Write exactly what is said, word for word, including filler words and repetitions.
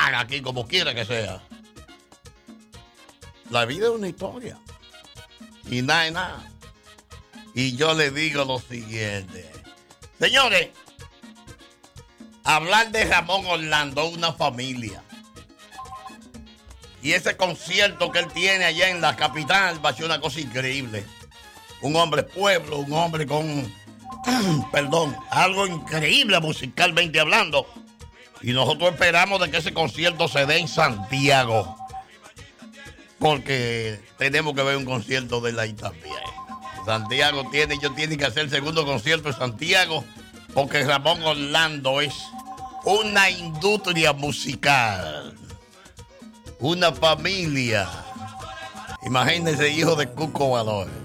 paga aquí como quiera que sea. La vida es una historia. Y nada, nada. Y yo le digo lo siguiente. Señores, hablar de Ramón Orlando, una familia. Y ese concierto que él tiene allá en la capital va a ser una cosa increíble. Un hombre pueblo, un hombre con, perdón, algo increíble musicalmente hablando. Y nosotros esperamos de que ese concierto se dé en Santiago. Porque tenemos que ver un concierto de él ahí también. Santiago tiene, ellos tienen que hacer el segundo concierto en Santiago. Porque Ramón Orlando es una industria musical. Una familia. Imagínense, hijo de Cuco Valor.